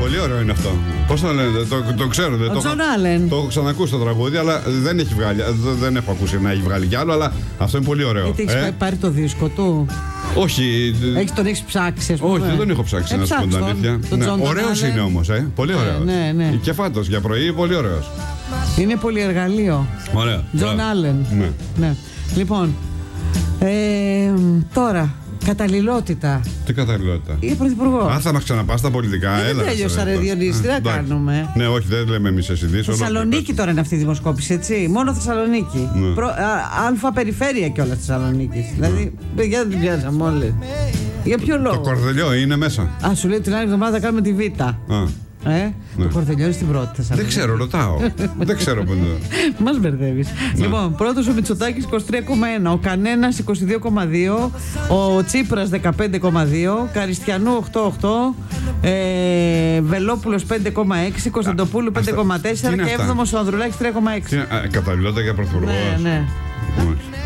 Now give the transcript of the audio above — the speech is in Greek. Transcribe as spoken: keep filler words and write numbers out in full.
Πολύ ωραίο είναι αυτό. Πώς το λένε, το, το, το ξέρω. Ο Τζον Άλεν. Το έχω ξανακούσει το τραγούδι, αλλά δεν έχει βγάλει. Δεν έχω ακούσει να έχει βγάλει κι άλλο, αλλά αυτό είναι πολύ ωραίο. Γιατί έχεις ε? πάρει το δίσκο του. Όχι. Έχεις, τον έχεις ψάξει, ας πούμε. Όχι, δεν τον έχω ψάξει, ε, να σου πω την αλήθεια. Ναι. Ωραίος είναι όμως, ε. Πολύ ωραίος. Ναι, ναι, ναι. Και φάτος για πρωί, πολύ ωραίος. Είναι πολυεργαλείο. Ωραία. Τζον Άλεν. Ναι. Ναι. Λοιπόν, ε, τώρα, καταλληλότητα. Τι καταλληλότητα. Για πρωθυπουργό. Α, θα μας ξαναπάς στα πολιτικά, Ε, έλα. δεν τέλειωσα, ρε Διονύση, τι να κάνουμε. Ναι, όχι, δεν λέμε εμείς εσείς. Θεσσαλονίκη τώρα είναι αυτή η δημοσκόπηση, έτσι. Μόνο Θεσσαλονίκη. Ναι. Προ, α, αλφα περιφέρεια κιόλας Θεσσαλονίκη. Δηλαδή, παιδιά δεν την πιάσαμε όλες. Για ποιο λόγο. Το Κορδελιό είναι μέσα. Α, σου λέει την άλλη εβδομάδα κάνουμε τη Β. Α. Ε, Ναι. Το Κορδελιό είναι στην πρώτη Θεσσαλονίκη. Δεν ξέρω, ρωτάω. Δεν ξέρω πού είναι. Μας μπερδεύεις. Ναι. Λοιπόν, πρώτος ο Μητσοτάκης είκοσι τρία κόμμα ένα, ο Κανένας είκοσι δύο κόμμα δύο, ο Τσίπρας δεκαπέντε κόμμα δύο, Καριστιανού οκτώ κόμμα οκτώ, ε, Βελόπουλος πέντε κόμμα έξι, Κωνσταντοπούλου πέντε κόμμα τέσσερα και έβδομος ο Ανδρουλάκης τρία κόμμα έξι. Καταλληλότητα για πρωθυπουργό. Ναι, ναι.